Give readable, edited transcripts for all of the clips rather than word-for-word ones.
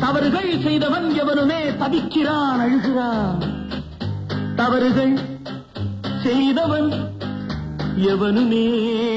தவறுகள் செய்தவன் எவனுமே தவிக்கிறான், அழுகிறான். தவறுகள் செய்தவன் எவனுமே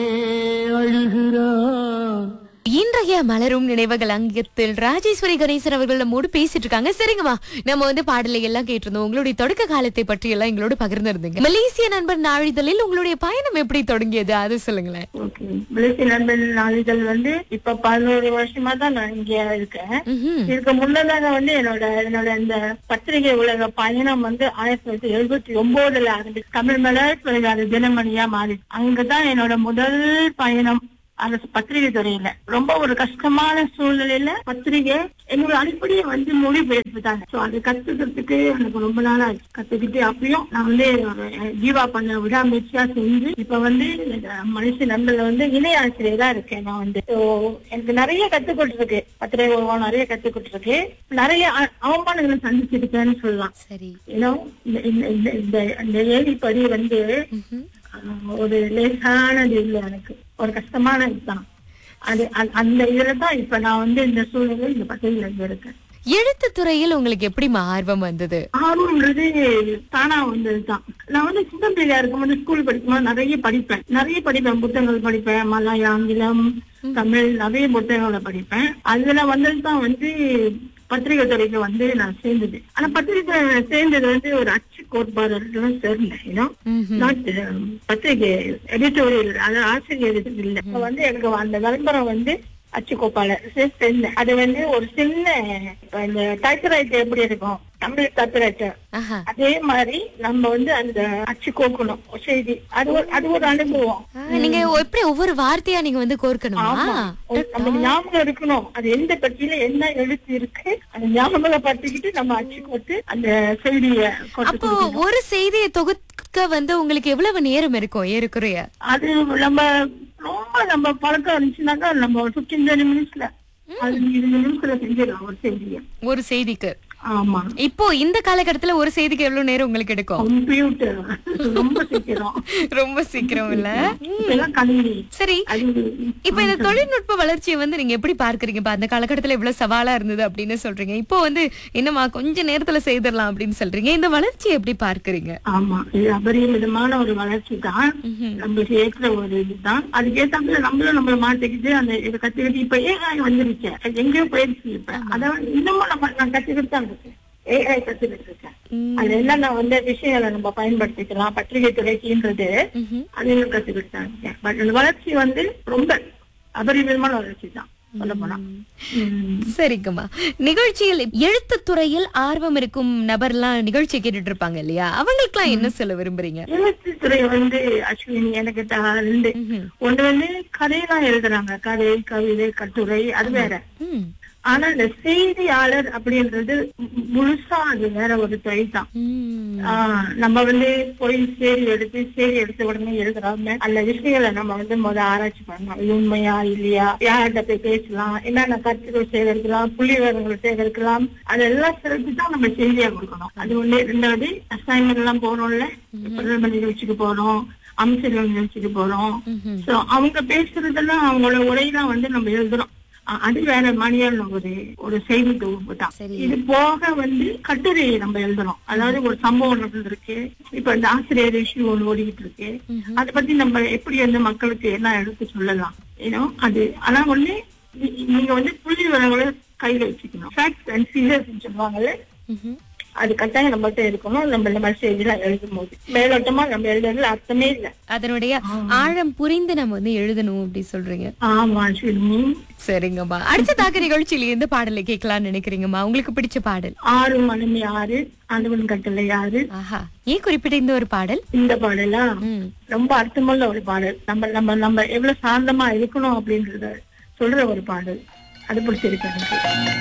அழுகிறான். இன்றைய மலரும் நினைவுகள் அங்கத்தில் ராஜேஸ்வரி கணேசன் அவர்கள் நம்மோடு பேசிட்டு இருக்காங்க. சரிங்கம்மா, நம்ம பாடலை எல்லாம் கேட்டிருந்தோம். உங்களுடைய தொடக்க காலத்தை பற்றி எல்லாம் எங்களோட பகிர்ந்திருந்தீங்க. மலேசிய நண்பர் நாளிதழில் உங்களுடைய பயணம் எப்படி தொடங்கியது அது சொல்லுங்களேன். மலேசிய நண்பர் நாளிதழ் இப்ப 11 வருஷமா தான் நான் இங்க இருக்கேன். இதுக்கு முன்னதாக என்னோட இந்த பத்திரிகை உலக பயணம் 1979 ஆரம்பிச்சு தமிழ் மலர் தினமணியா மாறி அங்கதான் என்னோட முதல் பயணம். அந்த பத்திரிகை துறையில ரொம்ப ஒரு கஷ்டமான சூழ்நிலையில பத்திரிகை என்னோட அடிப்படையை மொழிபெயர்ப்பு தாங்க. சோ அது கத்துக்கிறதுக்கு எனக்கு ரொம்ப நாளா கத்துக்கிட்டு அப்பயும் நான் ஒரு ஜீவா பண்ண விடாமுயற்சியா செஞ்சு இப்ப மனுஷ நண்பர்ல இணை ஆசிரியரா இருக்கேன். நான் எனக்கு நிறைய கத்துக்கிட்டு இருக்கு, பத்திரிகை உலகம் நிறைய கத்துக்கிட்டு இருக்கு, நிறைய அவமானங்களை சந்திச்சிருக்கேன்னு சொல்லலாம். ஏன்னா இந்த ஏணிப்படி ஒரு லேசானது இல்லை, எனக்கு ஒரு கஷ்டமான இதுதான். அந்த இதுலதான் இப்ப நான் இந்த சூழ்நிலை இந்த பத்திரிகையில இருக்கேன். எழுத்து துறையில் உங்களுக்கு எப்படி ஆர்வம் வந்தது? ஆர்வம்ன்றது தானா வந்ததுதான். நான் சின்ன பிள்ளையா இருக்கும்போது ஸ்கூல் படிக்கும்போது நிறைய படிப்பேன், புத்தகங்கள் படிப்பேன், மலாய், ஆங்கிலம், தமிழ் நிறைய புத்தகங்களை படிப்பேன். அதுல வந்ததுதான் பத்திரிகை துறைக்கு நான் சேர்ந்தது. ஆனா பத்திரிகை சேர்ந்தது ஒரு அச்சு கோட்பாடு சேர்ந்தேன். பத்திரிகை எடிட்டோரியல், அதாவது ஆசிரியர் இல்ல. எனக்கு அந்த விளம்பரம் அச்சு கோப்பாளர் சேர்ந்தேன். அது ஒரு சின்ன இந்த டைப்ரைட்டர் எப்படி இருக்கும் தமிழ் டைப்ரைட்டர், அதே மாதிரி நம்ம அந்த அச்சு கோக்கணும் செய்தி. அது ஒரு அனுபவம். நீங்க எப்படி ஒவ்வொரு வார்த்தையா நீங்க கோர்க்கணுமா? நமக்கு ஞாபகம் இருக்கணும் அது எந்த பற்றியில என்ன எழுத்து இருக்கு, அந்த ஞாபகங்களை பற்றிக்கிட்டு நம்ம அச்சு கோத்து அந்த செய்தியை. அப்போ ஒரு செய்தியை தொகுக்க உங்களுக்கு எவ்வளவு நேரம் இருக்கும் ஏறக்குறைய? அது நம்ம பழக்கம் இருந்துச்சுனாக்கா நம்ம 15 நிமிஷத்துல 20 நிமிஷத்துல செஞ்சிடலாம் ஒரு செய்திக்கு. ஆமா. இப்போ இந்த காலகட்டத்துல ஒரு செய்திக்கு எவ்வளவு நேரம் உங்களுக்கு எடுக்கும்? கம்ப்யூட்டர் ரொம்ப சீக்கிரம் இல்ல. சரி, இப்ப இந்த தொழில்நுட்ப வளர்ச்சியை நீங்க எப்படி பார்க்கறீங்க? அந்த காலகட்டத்துல இவ்வளவு சவாலா இருந்தது அப்படின்னு சொல்றீங்க, இப்போ என்னமா கொஞ்ச நேரத்துல செய்திடலாம் அப்படின்னு சொல்றீங்க. இந்த வளர்ச்சியை எப்படி பார்க்கறீங்க? ஆமா, இது அபரிமிதமான ஒரு வளர்ச்சி தான், நம்மளுக்கு ஏற்ற ஒரு இதுதான். அதுக்கேற்ற நம்மள மாட்டிக்கிட்டு அந்த இதை கத்துக்கிட்டு இப்ப ஏஐ வந்துருச்சு, எங்கேயோ போயிடுச்சு. இப்ப அதான் இன்னமும் நான் கத்துக்கிட்டு ஏஐ கத்துக்கிட்டு இருக்கேன். அது என்னென்ன விஷயங்களை நம்ம பயன்படுத்திக்கலாம் பத்திரிகை துறைக்குன்றது அது கத்துக்கிட்டு தான் இருக்கேன். பட் அந்த வளர்ச்சி ரொம்ப அபரிமிதமான வளர்ச்சி தான் சொல்ல போனா. சரிங்கம்மா, நிகழ்ச்சியில் எழுத்து துறையில் ஆர்வம் இருக்கும் நபர்லாம் நிகழ்ச்சி கேட்டுட்டு இருப்பாங்க இல்லையா, அவங்களுக்கு எல்லாம் என்ன சொல்ல விரும்புறீங்க? எழுத்து துறை அஸ்வினி எனக்கு 2 ஒண்ணு கதையெல்லாம் எழுதுறாங்க, கதை, கவிதை, கட்டுரை, அது வேற. ஆனா இந்த செய்தியாளர் அப்படின்றது முழுசா அது வேற ஒரு துறை தான். நம்ம போய் சேரி எடுத்து உடனே எழுதுறாங்க. அந்த விஷயங்களை நம்ம ஆராய்ச்சி பண்ணலாம், இது உண்மையா இல்லையா, யார்கிட்ட போய் பேசலாம், என்னென்ன கருத்துக்கள் சேகரிக்கலாம், புள்ளி விவரங்கள் சேகரிக்கலாம், அதெல்லாம் சேர்த்துதான் நம்ம செய்தியா கொடுக்கணும். அது ஒண்ணு. 2வது அசைன்மெண்ட் எல்லாம் போறோம்ல, பிரதமர் நிகழ்ச்சிக்கு போறோம், அமைச்சர்கள் நிகழ்ச்சிக்கு போறோம். சோ அவங்க பேசுறதெல்லாம் அவங்களோட உரையெல்லாம் நம்ம எழுதுறோம். அது வேற மாதிரியான ஒரு செய்தி தொகுப்பு தான். இது போக கட்டுரை நம்ம எழுதுறோம். அதாவது ஒரு சம்பவம் நடந்திருக்கு, இப்ப இந்த ஆசிரியர் இஷ்யூ ஒண்ணு ஓடிக்கிட்டு இருக்கு, அதை பத்தி நம்ம எப்படி மக்களுக்கு என்ன எடுத்து சொல்லலாம் ஏன்னோ அது. ஆனா நீங்க புள்ளி விவரங்களை கையில வச்சுக்கணும். ஃபேக்ட்ஸ் அண்ட் ஃபிகர்ஸ் சொல்லுவாங்கல்ல, அது கட்டாயம் நம்மகிட்ட இருக்கணும். நம்ம இந்த மாதிரி செய்தியெல்லாம் எழுதும் போது மேலோட்டமா நம்ம எழுதுறதுல அர்த்தமே இல்ல, அதனுடைய ஆழம் புரிந்து நம்ம எழுதணும் அப்படி சொல்றீங்க. ஆமா. சரிங்கம்மா, அடுத்ததாக நிகழ்ச்சியில எந்த பாடலை கேட்கலாம்னு நினைக்கிறீங்கம்மா? உங்களுக்கு பிடிச்ச பாடல்? 6 மணி 6 ஆண்டவன் கட்டளை 6. ஏன் குறிப்பிட்ட இந்த ஒரு பாடல்? இந்த பாடலா ரொம்ப அர்த்தமுள்ள ஒரு பாடல். நம்ம எவ்வளவு சாந்தமா இருக்கணும் அப்படின்றத சொல்ற ஒரு பாடல். அது பிடிச்சிருக்கு எனக்கு.